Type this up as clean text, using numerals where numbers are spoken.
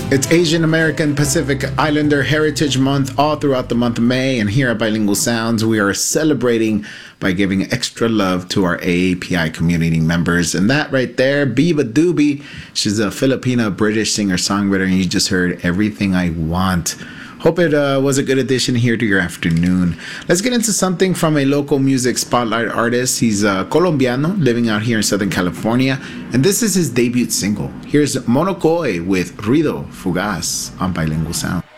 It's Asian American Pacific Islander Heritage Month all throughout the month of May, and here at Bilingual Sounds, we are celebrating by giving extra love to our AAPI community members. And that right there, Biba Doobie, she's a Filipino-British singer-songwriter, and you just heard Everything I Want. Hope it was a good addition here to your afternoon. Let's get into something from a local music spotlight artist. He's a Colombiano living out here in Southern California, and this is his debut single. Here's Monocoy with Ruido Fugaz on Bilingual Sound.